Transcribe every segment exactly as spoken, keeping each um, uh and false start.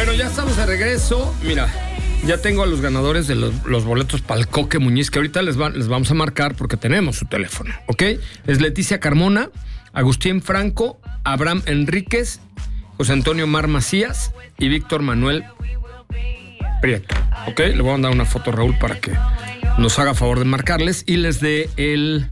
Bueno, ya estamos de regreso. Mira, ya tengo a los ganadores de los, los boletos para el Coque Muñiz, que ahorita les, va, les vamos a marcar porque tenemos su teléfono, ¿ok? Es Leticia Carmona, Agustín Franco, Abraham Enríquez, José Antonio Mar Macías y Víctor Manuel Prieto, ¿ok? Le voy a mandar una foto a Raúl para que nos haga favor de marcarles y les dé el,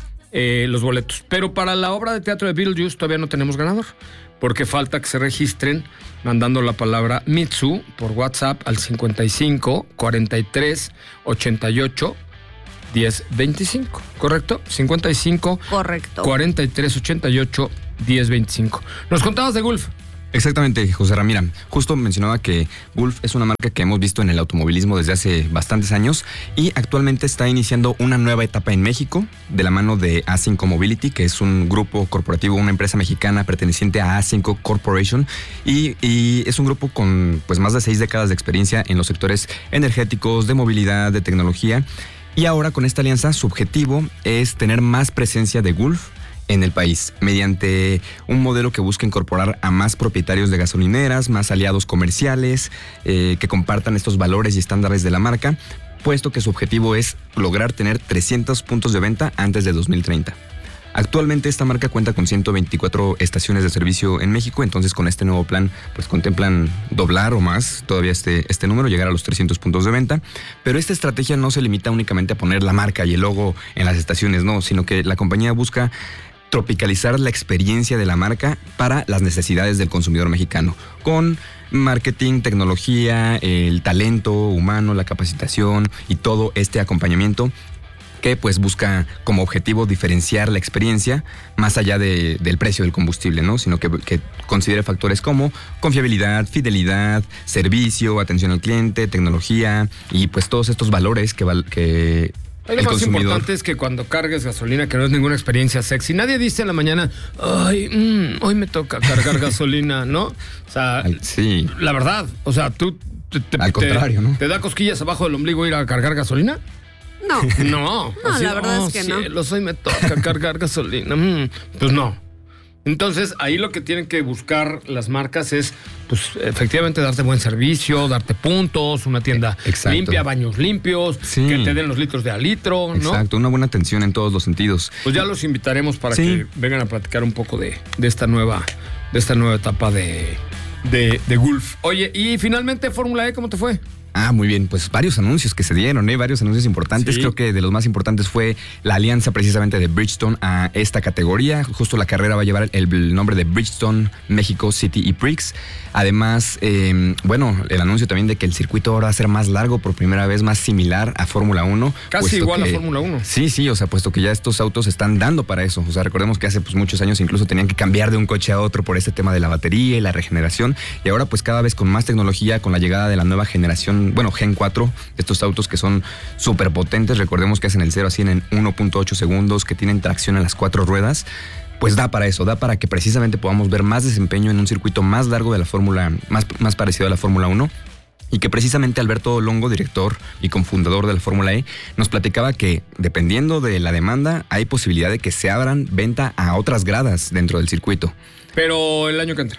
eh, los boletos. Pero para la obra de teatro de Beetlejuice todavía no tenemos ganador, porque falta que se registren mandando la palabra Mitsu por WhatsApp al cincuenta y cinco, cuarenta y tres, ochenta y ocho, diez, veinticinco, ¿correcto? cincuenta y cinco, correcto. cuarenta y tres, ochenta y ocho, diez, veinticinco. Nos contabas de Gulf. Exactamente, José Ramírez. Justo mencionaba que Gulf es una marca que hemos visto en el automovilismo desde hace bastantes años y actualmente está iniciando una nueva etapa en México de la mano de A cinco Mobility, que es un grupo corporativo, una empresa mexicana perteneciente a A cinco Corporation y, y es un grupo con pues más de seis décadas de experiencia en los sectores energéticos, de movilidad, de tecnología. Y ahora con esta alianza su objetivo es tener más presencia de Gulf en el país, mediante un modelo que busca incorporar a más propietarios de gasolineras, más aliados comerciales, eh, que compartan estos valores y estándares de la marca, puesto que su objetivo es lograr tener trescientos puntos de venta antes de dos mil treinta. Actualmente esta marca cuenta con ciento veinticuatro estaciones de servicio en México, entonces con este nuevo plan pues contemplan doblar o más todavía este, este número, llegar a los trescientos puntos de venta, pero esta estrategia no se limita únicamente a poner la marca y el logo en las estaciones, no, sino que la compañía busca tropicalizar la experiencia de la marca para las necesidades del consumidor mexicano, con marketing, tecnología, el talento humano, la capacitación y todo este acompañamiento que pues busca como objetivo diferenciar la experiencia más allá de, del precio del combustible, ¿no? Sino que, que considere factores como confiabilidad, fidelidad, servicio, atención al cliente, tecnología y pues todos estos valores que... Val, que Lo más consumidor. Importante es que cuando cargues gasolina, que no es ninguna experiencia sexy, nadie dice en la mañana, ay, mmm, hoy me toca cargar gasolina, ¿no? O sea, sí. La verdad, o sea, tú te, te, al contrario, te, ¿no? ¿Te da cosquillas abajo del ombligo ir a cargar gasolina? No. No. No, así, la verdad oh, es que cielos, no. Hoy me toca cargar gasolina. Mm, pues no. Entonces, ahí lo que tienen que buscar las marcas es, pues, efectivamente darte buen servicio, darte puntos, una tienda Exacto. limpia, baños limpios, sí. que te den los litros de a litro, ¿no? Exacto, una buena atención en todos los sentidos. Pues ya los invitaremos para sí. que vengan a platicar un poco de, de esta nueva, de esta nueva etapa de, de, de Gulf. Oye, y finalmente, Fórmula E, ¿cómo te fue? Ah, muy bien, pues varios anuncios que se dieron, ¿eh? Varios anuncios importantes. Sí. Creo que de los más importantes fue la alianza precisamente de Bridgestone a esta categoría. Justo la carrera va a llevar el, el nombre de Bridgestone México City y Prix. Además, eh, bueno, el anuncio también de que el circuito ahora va a ser más largo por primera vez, más similar a Fórmula uno. Casi igual que, a Fórmula uno. Sí, sí, o sea, puesto que ya estos autos están dando para eso. O sea, recordemos que hace pues, muchos años incluso tenían que cambiar de un coche a otro por este tema de la batería y la regeneración. Y ahora pues cada vez con más tecnología, con la llegada de la nueva generación, bueno, Gen cuatro, estos autos que son súper potentes, recordemos que hacen el cero a cien en uno punto ocho segundos, que tienen tracción en las cuatro ruedas, pues da para eso, da para que precisamente podamos ver más desempeño en un circuito más largo de la Fórmula, más, más parecido a la Fórmula uno. Y que precisamente Alberto Longo, director y cofundador de la Fórmula E, nos platicaba que dependiendo de la demanda hay posibilidad de que se abran venta a otras gradas dentro del circuito. Pero el año que entra.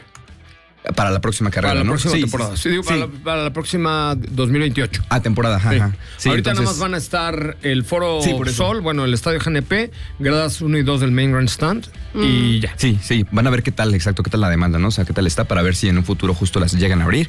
Para la próxima carrera, para la ¿no? próxima sí, temporada. Sí, digo, sí. Para, la, para la próxima dos mil veintiocho. Ah, temporada, ajá. Sí. ajá. Sí, ahorita entonces... nada más van a estar el Foro sí, Sol, bueno, el Estadio G N P, gradas uno y dos del Main Grandstand mm. y ya. Sí, sí, van a ver qué tal, exacto, qué tal la demanda, ¿no? O sea, qué tal está para ver si en un futuro justo las llegan a abrir.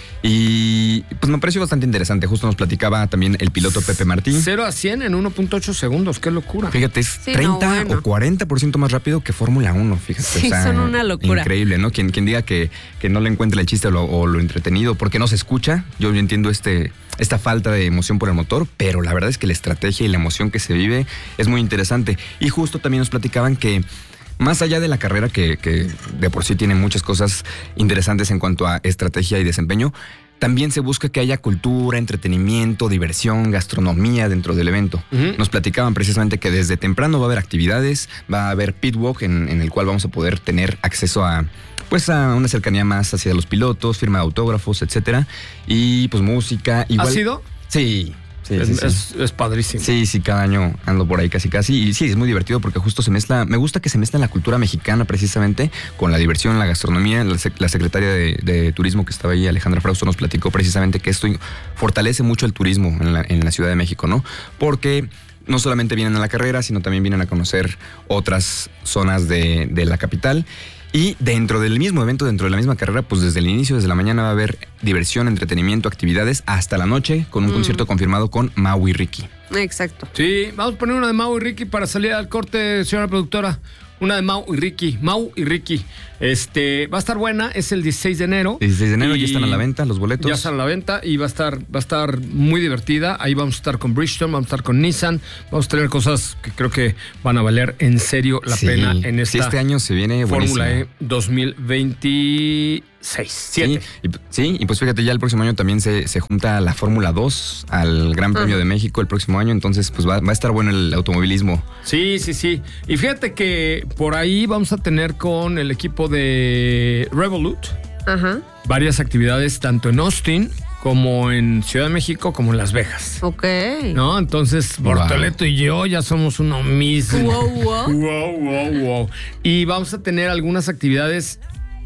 Y pues me pareció bastante interesante. Justo nos platicaba también el piloto Pepe Martín. cero a cien en uno punto ocho segundos. ¡Qué locura! Fíjate, es sí, treinta no, bueno. o cuarenta por ciento más rápido que Fórmula uno. Fíjate. Sí, o sea, son una locura. Increíble, ¿no? Quien, quien diga que, que no le encuentra el chiste o lo, o lo entretenido porque no se escucha. Yo entiendo este, esta falta de emoción por el motor, pero la verdad es que la estrategia y la emoción que se vive es muy interesante. Y justo también nos platicaban que más allá de la carrera, que, que de por sí tiene muchas cosas interesantes en cuanto a estrategia y desempeño, también se busca que haya cultura, entretenimiento, diversión, gastronomía dentro del evento. Uh-huh. Nos platicaban precisamente que desde temprano va a haber actividades, va a haber pitwalk en, en el cual vamos a poder tener acceso a pues a una cercanía más hacia los pilotos, firma de autógrafos, etcétera. Y pues música. Igual... ¿Has ido? Sí. Sí, es, sí, sí. Es, es padrísimo. Sí, sí, cada año ando por ahí casi casi. Y sí, es muy divertido porque justo se mezcla, me gusta que se mezcla la cultura mexicana precisamente con la diversión, la gastronomía. La, sec- la secretaria de, de Turismo que estaba ahí, Alejandra Frausto, nos platicó precisamente que esto fortalece mucho el turismo en la, en la Ciudad de México, ¿no? Porque no solamente vienen a la carrera, sino también vienen a conocer otras zonas de, de la capital. Y dentro del mismo evento, dentro de la misma carrera, pues desde el inicio, desde la mañana va a haber diversión, entretenimiento, actividades, hasta la noche con un mm. concierto confirmado con Mau y Ricky. Exacto. Sí, vamos a poner una de Mau y Ricky para salir al corte, señora productora. Una de Mau y Ricky. Mau y Ricky. Este, va a estar buena, es el dieciséis de enero. dieciséis de enero, ya están a la venta los boletos. Ya están a la venta y va a estar, va a estar muy divertida. Ahí vamos a estar con Bridgestone, vamos a estar con Nissan. Vamos a tener cosas que creo que van a valer en serio la sí, pena en esta sí, este año se viene Fórmula E dos mil veintiséis. Sí, y, sí, y pues fíjate, ya el próximo año también se, se junta la Fórmula dos al Gran Premio uh-huh. de México el próximo año. Entonces, pues va, va a estar bueno el automovilismo. Sí, sí, sí. Y fíjate que por ahí vamos a tener con el equipo de Revolut Ajá. varias actividades, tanto en Austin como en Ciudad de México, como en Las Vegas. Ok. ¿No? Entonces, Bortoleto wow. y yo ya somos uno mismo. Wow, wow. Wow, wow, wow. Y vamos a tener algunas actividades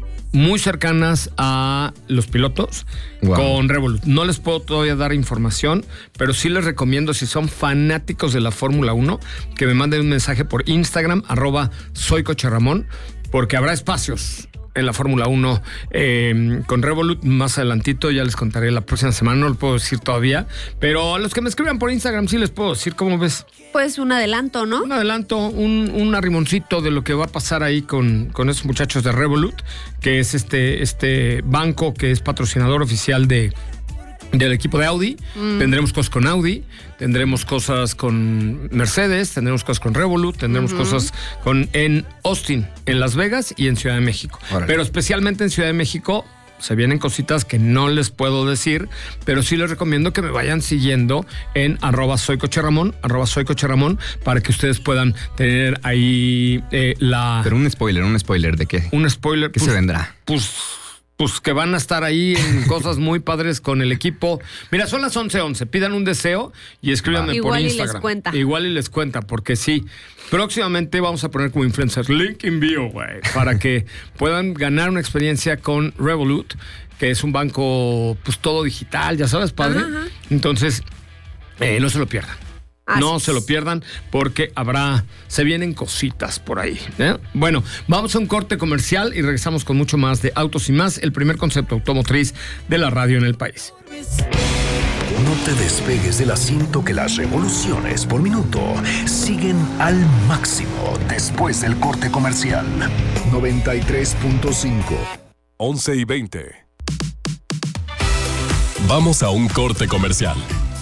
muy cercanas a los pilotos wow. con Revolut. No les puedo todavía dar información, pero sí les recomiendo, si son fanáticos de la Fórmula uno, que me manden un mensaje por Instagram, arroba soy Coche Ramón, porque habrá espacios en la Fórmula uno eh, con Revolut. Más adelantito ya les contaré la próxima semana, no lo puedo decir todavía, pero a los que me escriban por Instagram sí les puedo decir. ¿Cómo ves? Pues un adelanto, ¿no? Un adelanto, un, un arrimoncito de lo que va a pasar ahí con, con esos muchachos de Revolut, que es este, este banco que es patrocinador oficial de del equipo de Audi. Mm. Tendremos cosas con Audi, tendremos cosas con Mercedes, tendremos cosas con Revolut, tendremos uh-huh. cosas con en Austin, en Las Vegas y en Ciudad de México. Órale. Pero especialmente en Ciudad de México se vienen cositas que no les puedo decir, pero sí les recomiendo que me vayan siguiendo en arroba soy Coche Ramón, arroba soy Coche Ramón, para que ustedes puedan tener ahí eh, la... Pero un spoiler, un spoiler, ¿de qué? Un spoiler. ¿Qué pues, se vendrá? Pues... Pues que van a estar ahí en cosas muy padres con el equipo. Mira, son las once once. Pidan un deseo y escríbanme ah, por Instagram. Igual y les cuenta. Igual y les cuenta, porque sí. Próximamente vamos a poner como influencers link in bio, güey, para que puedan ganar una experiencia con Revolut, que es un banco, pues todo digital, ya sabes, padre. Ajá, ajá. Entonces, eh, no se lo pierdan. Así no se lo pierdan porque habrá, se vienen cositas por ahí, ¿eh? Bueno, vamos a un corte comercial y regresamos con mucho más de Autos y Más, el primer concepto automotriz de la radio en el país. No te despegues del asiento, que las revoluciones por minuto siguen al máximo después del corte comercial. noventa y tres punto cinco. once y veinte. Vamos a un corte comercial.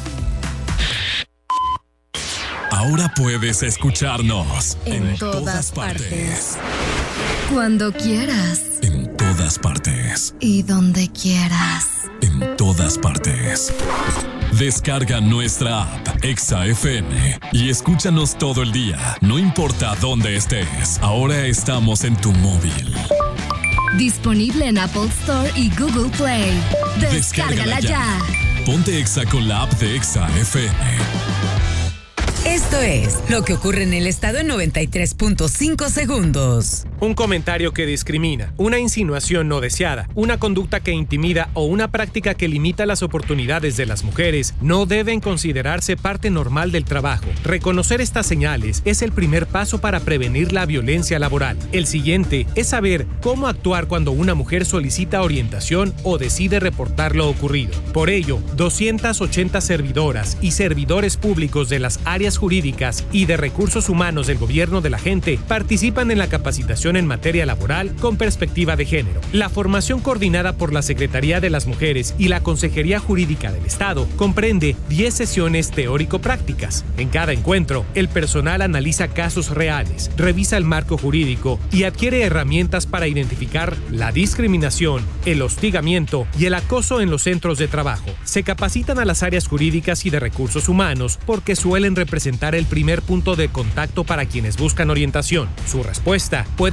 Ahora puedes escucharnos en, en todas, todas partes. partes. Cuando quieras. En todas partes. Y donde quieras. En todas partes. Descarga nuestra app Exa F M y escúchanos todo el día, no importa dónde estés. Ahora estamos en tu móvil. Disponible en Apple Store y Google Play. Descárgala, Descárgala ya. ya. Ponte Exa con la app de Exa F M. Esto es lo que ocurre en el estado en noventa y tres punto cinco segundos. Un comentario que discrimina, una insinuación no deseada, una conducta que intimida o una práctica que limita las oportunidades de las mujeres no deben considerarse parte normal del trabajo. Reconocer estas señales es el primer paso para prevenir la violencia laboral. El siguiente es saber cómo actuar cuando una mujer solicita orientación o decide reportar lo ocurrido. Por ello, doscientas ochenta servidoras y servidores públicos de las áreas jurídicas y de recursos humanos del gobierno de la gente participan en la capacitación en materia laboral con perspectiva de género. La formación coordinada por la Secretaría de las Mujeres y la Consejería Jurídica del Estado comprende diez sesiones teórico-prácticas. En cada encuentro, el personal analiza casos reales, revisa el marco jurídico y adquiere herramientas para identificar la discriminación, el hostigamiento y el acoso en los centros de trabajo. Se capacitan a las áreas jurídicas y de recursos humanos porque suelen representar el primer punto de contacto para quienes buscan orientación. Su respuesta puede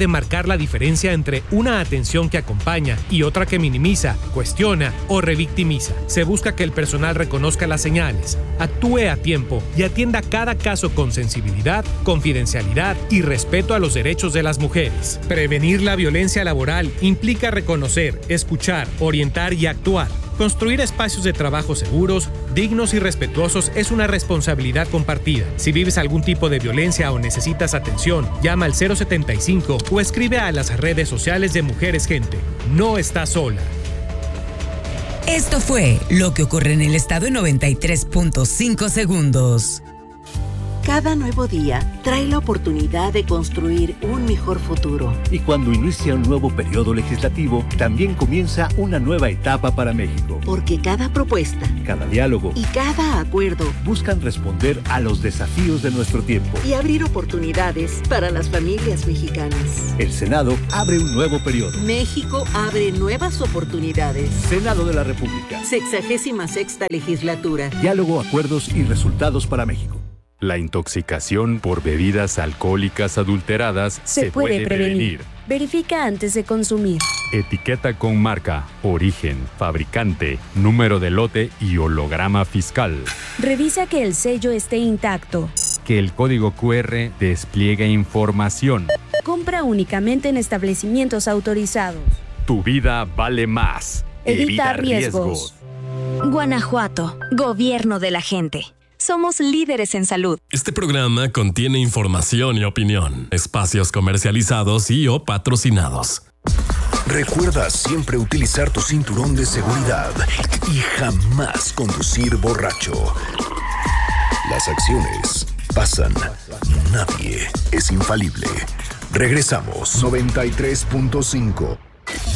puede marcar la diferencia entre una atención que acompaña y otra que minimiza, cuestiona o revictimiza. Se busca que el personal reconozca las señales, actúe a tiempo y atienda cada caso con sensibilidad, confidencialidad y respeto a los derechos de las mujeres. Prevenir la violencia laboral implica reconocer, escuchar, orientar y actuar. Construir espacios de trabajo seguros, dignos y respetuosos es una responsabilidad compartida. Si vives algún tipo de violencia o necesitas atención, llama al cero setenta y cinco o escribe a las redes sociales de Mujeres Gente. No estás sola. Esto fue Lo que ocurre en el estado en noventa y tres punto cinco segundos. Cada nuevo día trae la oportunidad de construir un mejor futuro. Y cuando inicia un nuevo periodo legislativo, también comienza una nueva etapa para México. Porque cada propuesta, cada diálogo y cada acuerdo buscan responder a los desafíos de nuestro tiempo y abrir oportunidades para las familias mexicanas. El Senado abre un nuevo periodo. México abre nuevas oportunidades. Senado de la República. Sexagésima sexta legislatura. Diálogo, acuerdos y resultados para México. La intoxicación por bebidas alcohólicas adulteradas se, se puede, puede prevenir. prevenir. Verifica antes de consumir. Etiqueta con marca, origen, fabricante, número de lote y holograma fiscal. Revisa que el sello esté intacto. Que el código cu erre despliegue información. Compra únicamente en establecimientos autorizados. Tu vida vale más. Evita, Evita riesgos. riesgos. Guanajuato, Gobierno de la gente. Somos líderes en salud. Este programa contiene información y opinión, espacios comercializados y o patrocinados. Recuerda siempre utilizar tu cinturón de seguridad y jamás conducir borracho. Las acciones pasan, nadie es infalible. Regresamos. noventa y tres punto cinco